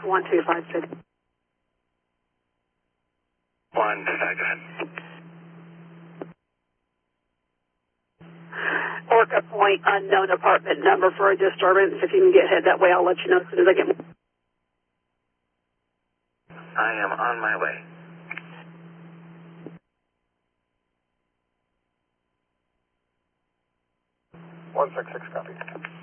1256. 125, go ahead. Orca Point, unknown apartment number for a disturbance. If you can get ahead that way, I'll let you know as soon as I get more. I am on my way. 166, copy.